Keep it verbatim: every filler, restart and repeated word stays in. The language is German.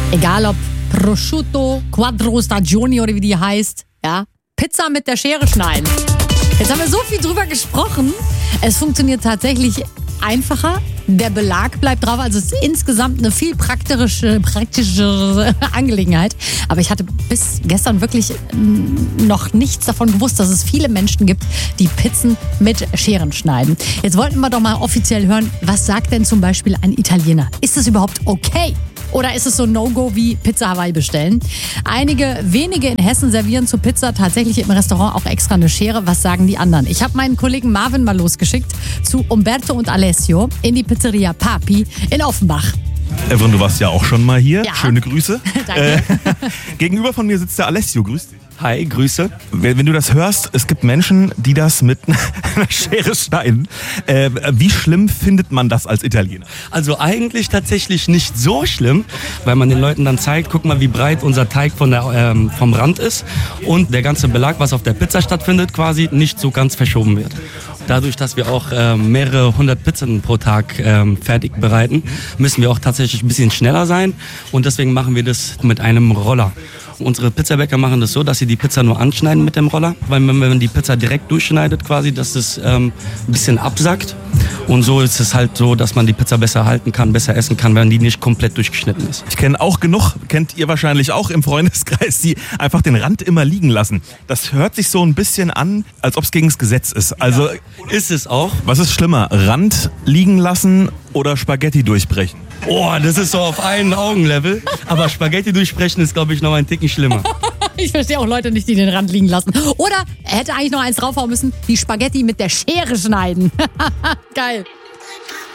Egal ob Prosciutto, Quattro Stagioni oder wie die heißt, ja, Pizza mit der Schere schneiden. Jetzt haben wir so viel drüber gesprochen. Es funktioniert tatsächlich einfacher. Der Belag bleibt drauf, also es ist insgesamt eine viel praktische, praktischere Angelegenheit. Aber ich hatte bis gestern wirklich noch nichts davon gewusst, dass es viele Menschen gibt, die Pizzen mit Scheren schneiden. Jetzt wollten wir doch mal offiziell hören, was sagt denn zum Beispiel ein Italiener? Ist das überhaupt okay? Oder ist es so ein No-Go wie Pizza Hawaii bestellen? Einige wenige in Hessen servieren zur Pizza tatsächlich im Restaurant auch extra eine Schere. Was sagen die anderen? Ich habe meinen Kollegen Marvin mal losgeschickt zu Umberto und Alessio in die Pizzeria Papi in Offenbach. Evren, du warst ja auch schon mal hier. Ja. Schöne Grüße. Danke. Äh, gegenüber von mir sitzt der Alessio. Grüß dich. Hi, Grüße. Wenn, wenn du das hörst, es gibt Menschen, die das mit einer Schere schneiden. Äh, wie schlimm findet man das als Italiener? Also eigentlich tatsächlich nicht so schlimm, weil man den Leuten dann zeigt, guck mal, wie breit unser Teig von der, ähm, vom Rand ist und der ganze Belag, was auf der Pizza stattfindet, quasi nicht so ganz verschoben wird. Dadurch, dass wir auch ähm, mehrere hundert Pizzen pro Tag ähm, fertig bereiten, müssen wir auch tatsächlich ein bisschen schneller sein und deswegen machen wir das mit einem Roller. Unsere Pizzabäcker machen das so, dass sie die Pizza nur anschneiden mit dem Roller, weil wenn man die Pizza direkt durchschneidet quasi, dass es ähm, ein bisschen absackt und so ist es halt so, dass man die Pizza besser halten kann, besser essen kann, wenn die nicht komplett durchgeschnitten ist. Ich kenne auch genug, kennt ihr wahrscheinlich auch im Freundeskreis, die einfach den Rand immer liegen lassen. Das hört sich so ein bisschen an, als ob es gegen das Gesetz ist. Also ja, ist es auch. Was ist schlimmer, Rand liegen lassen oder Spaghetti durchbrechen? Oh, das ist so auf einen Augenlevel. Aber Spaghetti durchbrechen ist, glaube ich, noch ein Ticken schlimmer. Ich verstehe auch Leute nicht, die den Rand liegen lassen. Oder er hätte eigentlich noch eins draufhauen müssen, die Spaghetti mit der Schere schneiden. Geil.